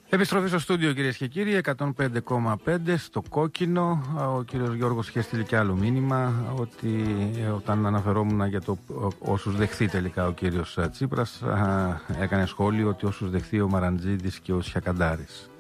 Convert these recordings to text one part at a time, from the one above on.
Επιστροφή στο στούντιο, κυρίες και κύριοι, 105,5 στο κόκκινο. Ο κύριος Γιώργος είχε στείλει και άλλο μήνυμα ότι όταν αναφερόμουν για το όσους δεχθεί τελικά ο κύριος Τσίπρας, έκανε σχόλιο ότι όσους δεχθεί ο Μαραντζίδης και ο Σιακαντάρης.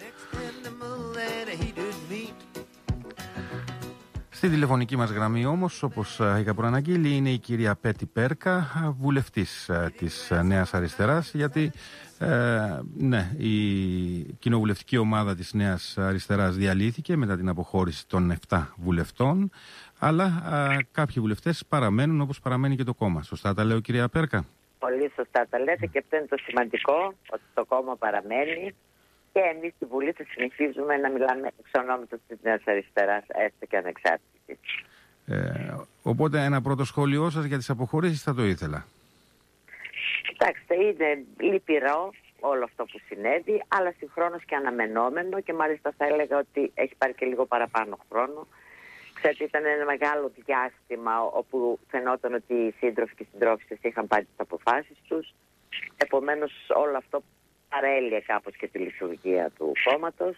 Στη τηλεφωνική μας γραμμή όμως, όπως είχα προαναγγείλει, είναι η κυρία Πέτη Πέρκα, βουλευτής της Νέας Αριστεράς, γιατί ναι, η κοινοβουλευτική ομάδα της Νέας Αριστεράς διαλύθηκε μετά την αποχώρηση των 7 βουλευτών, αλλά κάποιοι βουλευτές παραμένουν, όπως παραμένει και το κόμμα. Σωστά τα λέω, κυρία Πέρκα? Πολύ σωστά τα λέτε, και αυτό είναι το σημαντικό, ότι το κόμμα παραμένει. Και εμείς στη Βουλή θα συνεχίζουμε να μιλάμε εξ ονόματος της Νέας Αριστεράς, έστω και ανεξάρτητη. Οπότε ένα πρώτο σχόλιο σας για τις αποχωρήσεις θα το ήθελα. Κοιτάξτε, είναι λυπηρό όλο αυτό που συνέβη, αλλά συγχρόνως και αναμενόμενο, και μάλιστα θα έλεγα ότι έχει πάρει και λίγο παραπάνω χρόνο. Ξέρετε, ήταν ένα μεγάλο διάστημα όπου φαινόταν ότι οι σύντροφοι και οι συντρόφισσες είχαν πάρει τις αποφάσεις τους. Επομένως όλο αυτό παρέλυε κάπως και τη λειτουργία του κόμματος.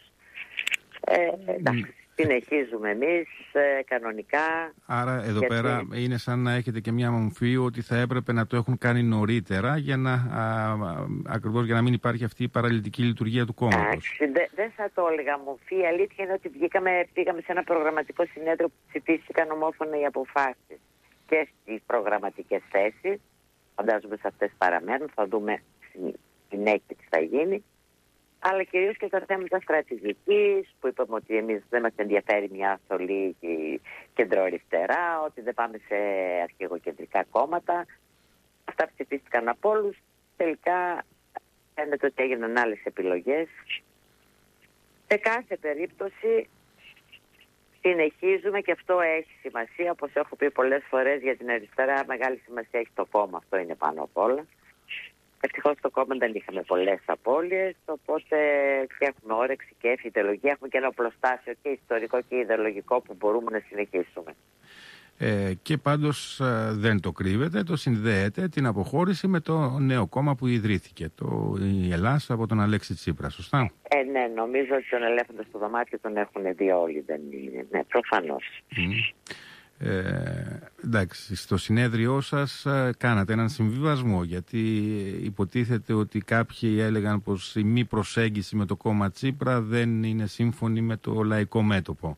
Εντάξει, συνεχίζουμε εμείς κανονικά. Άρα εδώ πέρα είναι σαν να έχετε και μια μομφή ότι θα έπρεπε να το έχουν κάνει νωρίτερα για να, ακριβώς για να μην υπάρχει αυτή η παραλυτική λειτουργία του κόμματος. Δεν θα το έλεγα μομφή. Η αλήθεια είναι ότι πήγαμε σε ένα προγραμματικό συνέδριο που ψηφίστηκαν ομόφωνα οι αποφάσεις και στις προγραμματικές θέσεις. Φαντάζομαι σε αυτές παραμένουν, θα δούμε συνέχεια τι θα γίνει, αλλά κυρίως και τα θέματα στρατηγικής, που είπαμε ότι εμείς δεν μας ενδιαφέρει μια θολή κεντροαριστερά, ότι δεν πάμε σε αρχηγοκεντρικά κόμματα. Αυτά ψηφίστηκαν από όλους. Τελικά φαίνεται ότι έγιναν άλλες επιλογές. Σε κάθε περίπτωση συνεχίζουμε, και αυτό έχει σημασία, όπως έχω πει πολλές φορές, για την αριστερά μεγάλη σημασία έχει το κόμμα, αυτό είναι πάνω απ' όλα. Ευτυχώς στο κόμμα δεν είχαμε πολλές απώλειες, οπότε και έχουμε όρεξη και ιδεολογία, έχουμε και ένα οπλοστάσιο και ιστορικό και ιδεολογικό που μπορούμε να συνεχίσουμε. Και πάντως δεν το κρύβετε, το συνδέετε την αποχώρηση με το νέο κόμμα που ιδρύθηκε, η Ελλάς, από τον Αλέξη Τσίπρα, σωστά? Ναι, νομίζω ότι τον ελέφαντα στο δωμάτιο τον έχουν δει όλοι, δεν είναι? Ναι, προφανώς. Εντάξει, στο συνέδριό σας κάνατε έναν συμβιβασμό, γιατί υποτίθεται ότι κάποιοι έλεγαν πως η μη προσέγγιση με το κόμμα Τσίπρα δεν είναι σύμφωνη με το λαϊκό μέτωπο.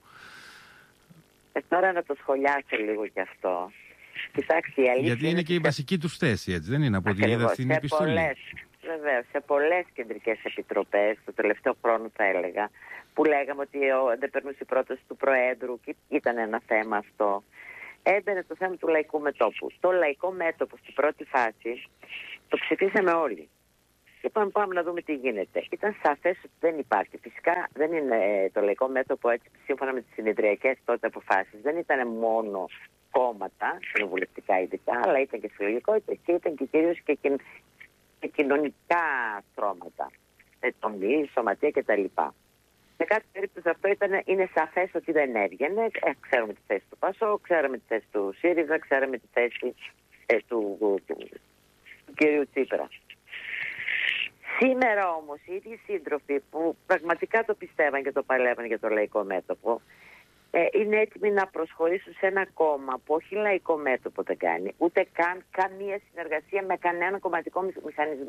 Τώρα να το σχολιάσω λίγο κι αυτό. Κοιτάξτε, η αλήθεια γιατί είναι και η βασική τους θέση, έτσι δεν είναι? Από ό,τι είδα στην επιστολή. Βεβαίως, σε πολλές κεντρικές επιτροπές, το τελευταίο χρόνο θα έλεγα, που λέγαμε ότι δεν περνούσε η πρόταση του Προέδρου, και ήταν ένα θέμα αυτό. Έμπαινε το θέμα του λαϊκού μετώπου. Το λαϊκό μέτωπο στην πρώτη φάση το ψηφίσαμε όλοι. Είπαμε πάμε να δούμε τι γίνεται. Ήταν σαφές ότι δεν υπάρχει. Φυσικά δεν είναι το λαϊκό μέτωπο, έτσι, σύμφωνα με τις συνεδριακές τότε αποφάσεις. Δεν ήταν μόνο κόμματα, κοινοβουλευτικά ειδικά, αλλά ήταν και συλλογικότητα και ήταν και κυρίως και κοινωνικά στρώματα. Τομείς, σωματεία κτλ. Σε κάθε περίπτωση αυτό είναι σαφές ότι δεν έβγαινε. Ξέρουμε τη θέση του ΠΑΣΟ, ξέρουμε τη θέση του ΣΥΡΙΖΑ, ξέρουμε τη θέση του κυρίου Τσίπρα. Σήμερα όμως οι ίδιοι σύντροφοι που πραγματικά το πιστεύαν και το παλεύαν για το λαϊκό μέτωπο, είναι έτοιμοι να προσχωρήσουν σε ένα κόμμα που όχι λαϊκό μέτωπο δεν κάνει, ούτε καν καμία συνεργασία με κανένα κομματικό μηχανισμό,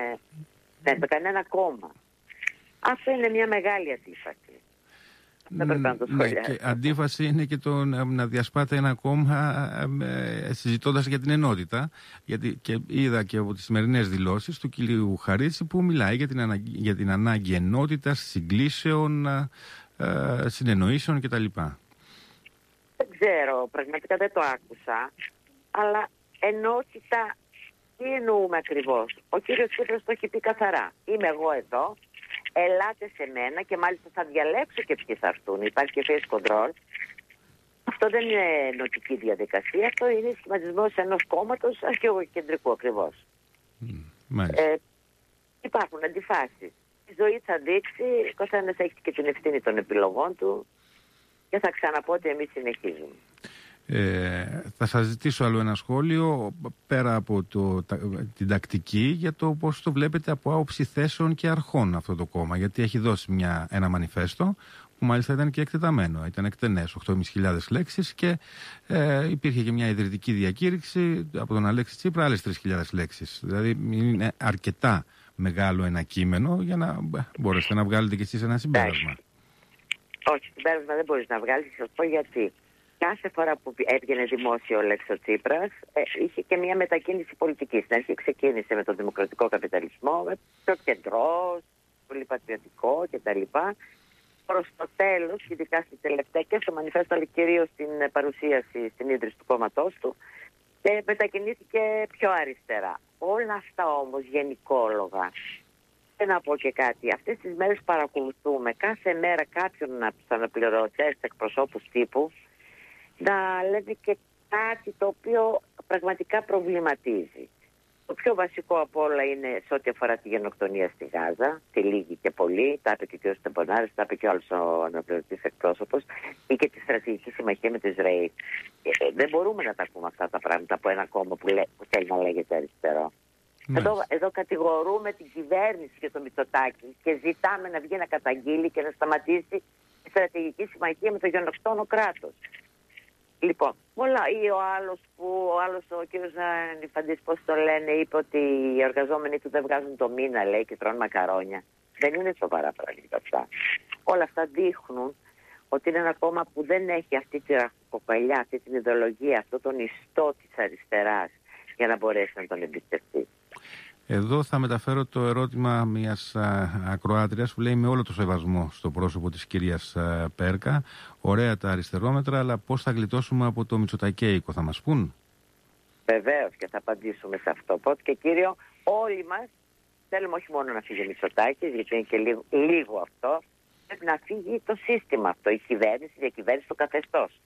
με κανένα κόμμα. Αυτό είναι μια μεγάλη αντίφαση. Δεν πρέπει να το σχολιάσω. Και αντίφαση είναι και το να διασπάτε ένα κόμμα συζητώντας για την ενότητα. Γιατί και είδα και από τις σημερινές δηλώσεις του κυρίου Χαρίτση που μιλάει για την ανάγκη ενότητας, συγκλήσεων, συνεννοήσεων κτλ. Δεν ξέρω, πραγματικά δεν το άκουσα. Αλλά ενότητα, τι εννοούμε ακριβώς? Ο κύριος Τσίπρας το έχει πει καθαρά. Είμαι εγώ εδώ. Ελάτε σε μένα, και μάλιστα θα διαλέξω και ποιοι θα έρθουν. Υπάρχει και face control. Αυτό δεν είναι ενωτική διαδικασία. Αυτό είναι σχηματισμός ενός κόμματος αρχαιοκεντρικού ακριβώς. Υπάρχουν αντιφάσεις. Η ζωή θα δείξει, ο καθένας έχει και την ευθύνη των επιλογών του, και θα ξαναπώ ότι εμείς συνεχίζουμε. Θα σας ζητήσω άλλο ένα σχόλιο πέρα από την τακτική για το πώς το βλέπετε από άποψη θέσεων και αρχών αυτό το κόμμα, γιατί έχει δώσει ένα μανιφέστο που μάλιστα ήταν και εκτεταμένο, ήταν εκτενές, 8.500 λέξεις και υπήρχε και μια ιδρυτική διακήρυξη από τον Αλέξη Τσίπρα, άλλες 3.000 λέξεις. Δηλαδή είναι αρκετά μεγάλο ένα κείμενο για να μπορέσετε να βγάλετε κι εσείς ένα συμπέρασμα. Όχι, συμπέρασμα δεν μπορείς να βγάλεις, θα σας πω γιατί. Κάθε φορά που έβγαινε δημόσιο ο Λέξο Τσίπρας, είχε και μια μετακίνηση πολιτική. Στην αρχή ξεκίνησε με τον δημοκρατικό καπιταλισμό, με πιο κεντρός, πολύ πατριωτικό κτλ. Προς το τέλος, ειδικά στη τελευταία και στο μανιφέστο, αλλά κυρίως στην παρουσίαση, στην ίδρυση του κόμματός του, μετακινήθηκε πιο αριστερά. Όλα αυτά όμως γενικόλογα. Και να πω και κάτι, αυτές τις μέρες παρακολουθούμε κάθε μέρα κάποιον αναπληρωτές εκπροσώπους τύπου να λένε και κάτι το οποίο πραγματικά προβληματίζει. Το πιο βασικό από όλα είναι σε ό,τι αφορά τη γενοκτονία στη Γάζα, τη λίγη και πολύ, τα είπε και ο κ. Στεμπονάρης, τα είπε και ο άλλος ο αναπληρωτής εκπρόσωπος, ή και τη στρατηγική συμμαχία με το Ισραήλ. Δεν μπορούμε να τα ακούμε αυτά τα πράγματα από ένα κόμμα που θέλει να λέγεται αριστερό. Εδώ κατηγορούμε την κυβέρνηση και το Μητσοτάκη και ζητάμε να βγει να καταγγείλει και να σταματήσει η στρατηγική συμμαχία με το γενοκτόνο κράτος. Λοιπόν, πολλά. Ή ο άλλος ο κύριος Νιφαντής, πώς το λένε, είπε ότι οι εργαζόμενοι του δεν βγάζουν το μήνα, λέει, και τρώνε μακαρόνια. Δεν είναι σοβαρά πράγματα αυτά. Όλα αυτά δείχνουν ότι είναι ένα κόμμα που δεν έχει αυτή τη ραχοκοκαλιά, αυτή την ιδεολογία, αυτό τον ιστό της αριστεράς για να μπορέσει να τον εμπιστευτεί. Εδώ θα μεταφέρω το ερώτημα μιας ακροάτριας που λέει με όλο το σεβασμό στο πρόσωπο της κυρίας Πέρκα. Ωραία τα αριστερόμετρα, αλλά πώς θα γλιτώσουμε από το μητσοτακέικο, θα μας πούν? Βεβαίως και θα απαντήσουμε σε αυτό. Πρώτο και κύριο, όλοι μας θέλουμε όχι μόνο να φύγει ο Μητσοτάκης, γιατί είναι και λίγο αυτό, πρέπει να φύγει το σύστημα αυτό, η κυβέρνηση, η διακυβέρνηση, το καθεστώς.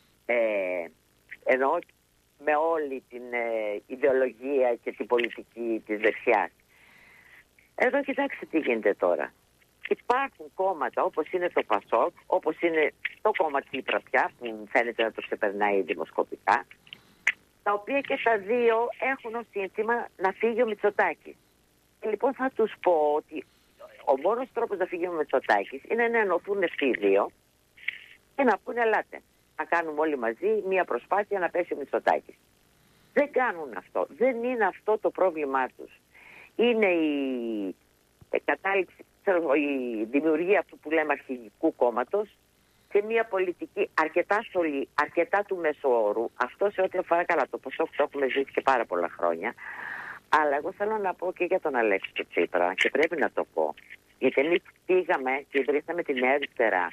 Εννοώ με όλη την ιδεολογία και την πολιτική της δεξιάς. Εδώ κοιτάξτε τι γίνεται τώρα. Υπάρχουν κόμματα όπως είναι το ΠΑΣΟΚ, όπως είναι το κόμμα Τσίπρα πια, που φαίνεται να το ξεπερνάει δημοσκοπικά, τα οποία και τα δύο έχουν ως σύνθημα να φύγει ο Μητσοτάκης. Και λοιπόν θα τους πω ότι ο μόνος τρόπος να φύγει ο Μητσοτάκης είναι να ενωθούν αυτοί οι δύο και να πούνε ελάτε. Να κάνουμε όλοι μαζί μια προσπάθεια να πέσει ο Μητσοτάκης. Δεν κάνουν αυτό. Δεν είναι αυτό το πρόβλημά τους. Είναι η κατάληψη, η δημιουργία αυτού που λέμε αρχηγικού κόμματος σε μια πολιτική αρκετά στολή, αρκετά του μεσοόρου. Αυτό σε ό,τι αφορά καλά το ποσό που το έχουμε ζήσει και πάρα πολλά χρόνια. Αλλά εγώ θέλω να πω και για τον Αλέξη του Τσίπρα και πρέπει να το πω. Γιατί εμείς πήγαμε και ιδρύσαμε τη Νέα Αριστερά.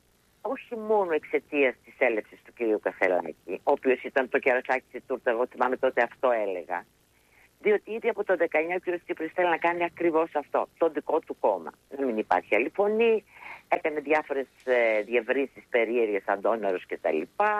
Όχι μόνο εξαιτίας της έλευσης του κ. Κασελάκη, ο οποίος ήταν το κερασάκι της τούρτα, εγώ θυμάμαι τότε αυτό έλεγα. Διότι ήδη από το 19 ο κ. Τσίπρας θέλει να κάνει ακριβώς αυτό, το δικό του κόμμα. Να μην υπάρχει άλλη φωνή, έκανε διάφορες διευρύσεις περίεργες, αντόνερος κτλ.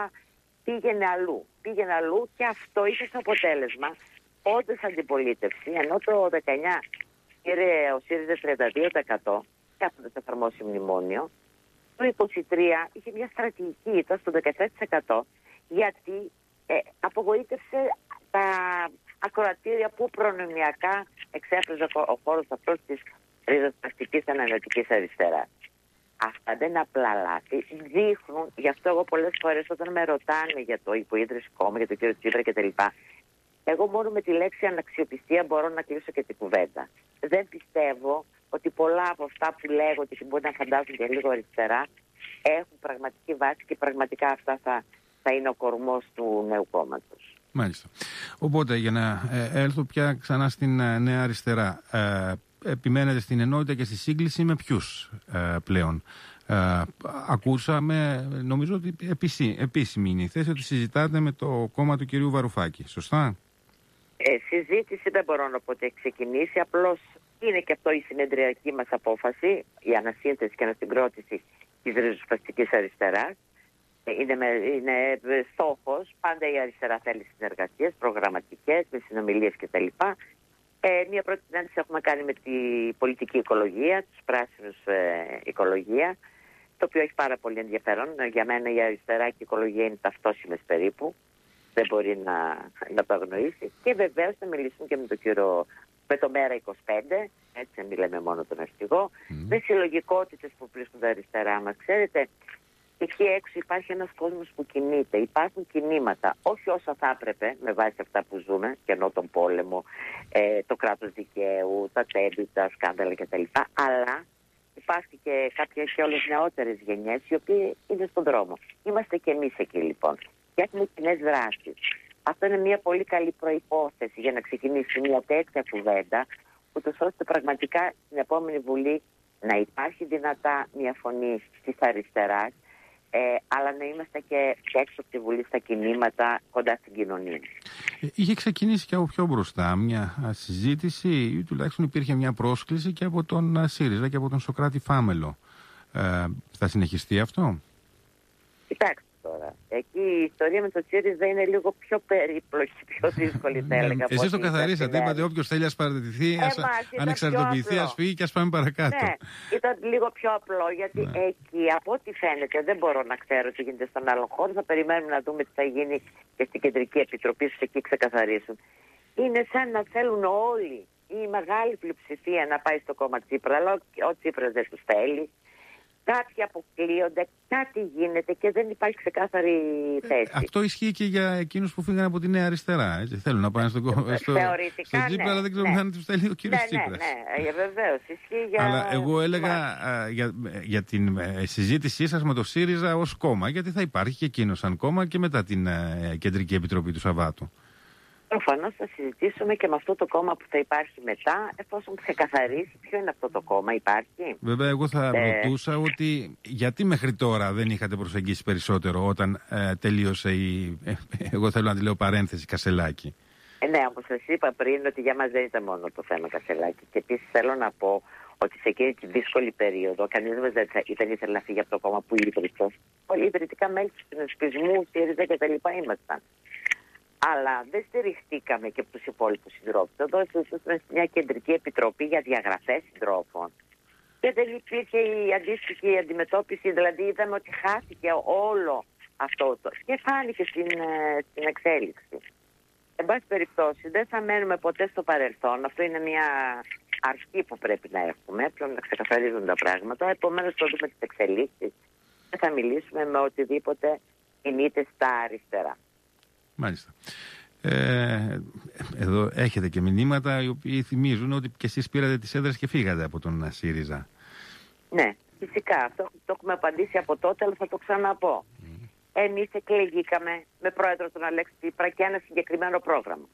Πήγαινε αλλού και αυτό είχε σαν αποτέλεσμα όντως αντιπολίτευση, ενώ το 19 πήρε ο ΣΥΡΙΖΑ 32% και αυτό θα εφαρμόσει μνημόνιο. Το 23 είχε μια στρατηγική ήττα στο 17% γιατί απογοήτευσε τα ακροατήρια που προνομιακά εξέφραζε ο χώρος αυτός της ριζοσπαστικής αναλυτικής αριστεράς. Αυτά δεν είναι απλά λάθη, δείχνουν, γι' αυτό εγώ πολλές φορές όταν με ρωτάνε για το υποίδρυση κόμμα, για τον κύριο Τσίπρα κτλ. Εγώ μόνο με τη λέξη αναξιοπιστία μπορώ να κλείσω και την κουβέντα. Δεν πιστεύω ότι πολλά από αυτά που λέγω και μπορεί να φαντάζουν και λίγο αριστερά έχουν πραγματική βάση και πραγματικά αυτά θα είναι ο κορμός του νέου κόμματος. Μάλιστα. Οπότε για να έλθω πια ξανά στην Νέα Αριστερά, επιμένετε στην ενότητα και στη σύγκληση με ποιους πλέον? Ακούσαμε, νομίζω ότι επίσημη είναι η θέση ότι συζητάτε με το κόμμα του κυρίου Βαρουφάκη, σωστά? Συζήτηση δεν μπορώ να πω ότι έχει ξεκινήσει, απλώς είναι και αυτό η συνεδριακή μας απόφαση, η ανασύνθεση και ανασυγκρότηση της ριζοσπαστικής αριστεράς. Είναι στόχος, πάντα η αριστερά θέλει συνεργασίες, προγραμματικές, με συνομιλίες κτλ. Μία πρώτη συνάντηση έχουμε κάνει με την πολιτική οικολογία, τους πράσινους οικολογία. το οποίο έχει πάρα πολύ ενδιαφέρον. Για μένα η αριστερά και η οικολογία είναι ταυτόσιμες περίπου. Δεν μπορεί να το αγνοήσει. Και βεβαίως θα μιλήσουμε και με τον κύριο, με το Μέρα 25, έτσι δεν μιλάμε μόνο τον αρχηγό, με συλλογικότητες που βρίσκονται αριστερά μας. Ξέρετε, εκεί έξω υπάρχει ένας κόσμος που κινείται, υπάρχουν κινήματα, όχι όσα θα έπρεπε με βάση αυτά που ζούμε, και ενώ τον πόλεμο, το κράτος δικαίου, τα τέμπη, τα σκάνδαλα κτλ. Αλλά υπάρχει και κάποιες και όλες νεότερες γενιές οι οποίοι είναι στον δρόμο. Είμαστε και εμείς εκεί λοιπόν. Και έχουμε κοινές δράσεις. Αυτό είναι μια πολύ καλή προϋπόθεση για να ξεκινήσει μια τέτοια κουβέντα, ούτως ώστε πραγματικά στην επόμενη Βουλή να υπάρχει δυνατά μια φωνή της αριστεράς, αλλά να είμαστε και έξω από τη Βουλή στα κινήματα, κοντά στην κοινωνία. Είχε ξεκινήσει και από πιο μπροστά μια συζήτηση, ή τουλάχιστον υπήρχε μια πρόσκληση και από τον ΣΥΡΙΖΑ και από τον Σωκράτη Φάμελο. Θα συνεχιστεί αυτό? Κοιτάξτε τώρα, εκεί η ιστορία με το ΣΥΡΙΖΑ είναι λίγο πιο περίπλοκη, πιο δύσκολη θα έλεγα. Εσείς το καθαρίσατε, είπατε όποιος θέλει ας παραιτηθεί, αν εξαρτοποιηθεί ας φύγει και ας πάμε παρακάτω. Ναι, ήταν λίγο πιο απλό, γιατί εκεί από ό,τι φαίνεται, δεν μπορώ να ξέρω τι γίνεται στον άλλον χώρο, θα περιμένουμε να δούμε τι θα γίνει και στην Κεντρική Επιτροπή, στους εκεί ξεκαθαρίσουν. Είναι σαν να θέλουν όλοι, η μεγάλη πλειοψηφία, να πάει στο κόμμα Τσίπρα, αλλά ο Τσίπρας δεν τους θέλει. Κάποιοι αποκλείονται, κάτι γίνεται και δεν υπάρχει ξεκάθαρη θέση. Αυτό ισχύει και για εκείνους που φύγαν από τη Νέα Αριστερά. Έτσι. Θέλουν να πάνε στο Τσίπρα, αλλά δεν ξέρουν αν τους θέλει ο κύριος Τσίπρας. Ναι, βεβαίως. Ισχύει για... Αλλά εγώ έλεγα για την συζήτησή σας με το ΣΥΡΙΖΑ ως κόμμα, γιατί θα υπάρχει και εκείνο σαν κόμμα και μετά την Κεντρική Επιτροπή του Σαββάτου. Προφανώς θα συζητήσουμε και με αυτό το κόμμα που θα υπάρχει μετά, εφόσον ξεκαθαρίσει ποιο είναι αυτό το κόμμα, υπάρχει. Βέβαια, εγώ θα ρωτούσα ότι γιατί μέχρι τώρα δεν είχατε προσεγγίσει περισσότερο όταν τελείωσε εγώ θέλω να τη λέω παρένθεση, Κασελάκη. Ναι, όπως σας είπα πριν, ότι για μας δεν ήταν μόνο το θέμα Κασελάκη. Και επίσης θέλω να πω ότι σε εκείνη τη δύσκολη περίοδο κανείς μας δεν ήθελε να φύγει από το κόμμα που ίδρυσε. Όλοι ιδρυτικά μέλη του συνασπισμού, ΣΥΡΙΖΑ κτλ. Ήμασταν. Αλλά δεν στηριχτήκαμε και από τους υπόλοιπους συντρόφους. Εδώ ήσασταν μια Κεντρική Επιτροπή για διαγραφές συντρόφων. Και δεν υπήρχε η αντίστοιχη αντιμετώπιση, δηλαδή είδαμε ότι χάθηκε όλο αυτό και φάνηκε στην εξέλιξη. Εν πάση περιπτώσει, δεν θα μένουμε ποτέ στο παρελθόν. Αυτό είναι μια αρχή που πρέπει να έχουμε, πρέπει να ξεκαθαρίζουν τα πράγματα. Επομένως, θα δούμε τις εξελίξεις και θα μιλήσουμε με οτιδήποτε κινείται στα αριστερά. Μάλιστα. Εδώ έχετε και μηνύματα οι οποίοι θυμίζουν ότι και εσείς πήρατε τις έδρες και φύγατε από τον ΣΥΡΙΖΑ. Ναι, φυσικά. Αυτό το έχουμε απαντήσει από τότε, αλλά θα το ξαναπώ. Εμείς εκλεγήκαμε με πρόεδρο τον Αλέξη Τσίπρα και ένα συγκεκριμένο πρόγραμμα.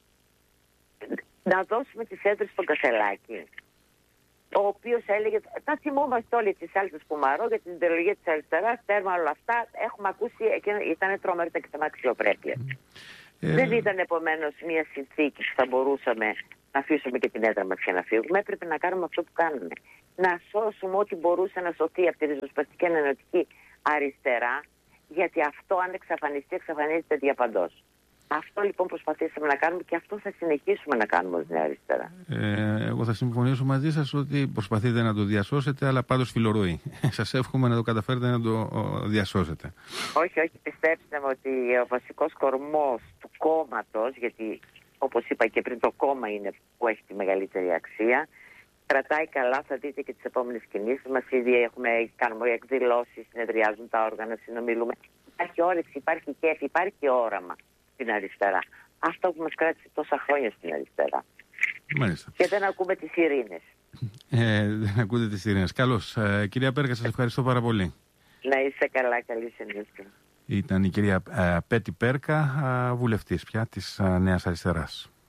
Να δώσουμε τις έδρες στον Κασελάκη, ο οποίος έλεγε, θα θυμόμαστε όλοι τις άλλες που μαρώ για την ιδεολογία της αριστεράς, τέρμα όλα αυτά, έχουμε ακούσει, ήταν τρομερή και θέμα αξιοπρέπεια. Δεν ήταν επομένως μια συνθήκη που θα μπορούσαμε να αφήσουμε και την έδρα μας και να φύγουμε. Έπρεπε να κάνουμε αυτό που κάνουμε. Να σώσουμε ό,τι μπορούσε να σωθεί από τη ριζοσπαστική ανανεωτική αριστερά, γιατί αυτό αν εξαφανιστεί, εξαφανίζεται διαπαντός. Αυτό λοιπόν προσπαθήσαμε να κάνουμε και αυτό θα συνεχίσουμε να κάνουμε ως Νέα Αριστερά. Εγώ θα συμφωνήσω μαζί σας ότι προσπαθείτε να το διασώσετε, αλλά πάντως φιλορροεί. Σας εύχομαι να το καταφέρετε να το διασώσετε. Όχι, πιστέψτε με ότι ο βασικός κορμός του κόμματος, γιατί όπως είπα και πριν το κόμμα είναι που έχει τη μεγαλύτερη αξία, κρατάει καλά, θα δείτε και τις επόμενες κινήσεις μας. Ήδη κάνουμε εκδηλώσεις, συνεδριάζουν τα όργανα, συνομιλούμε. Υπάρχει όρεξη, υπάρχει κέφι, υπάρχει όραμα στην αριστερά. Αυτό που μας κράτησε τόσα χρόνια στην αριστερά. Μάλιστα. Και δεν ακούμε τις ειρήνες. Δεν ακούτε τις ειρήνες. Καλώς. Κυρία Πέρκα, σας ευχαριστώ πάρα πολύ. Να είστε καλά, καλή συνέχεια. Ήταν η κυρία Πέτη Πέρκα, βουλευτής πια της Νέας Αριστεράς.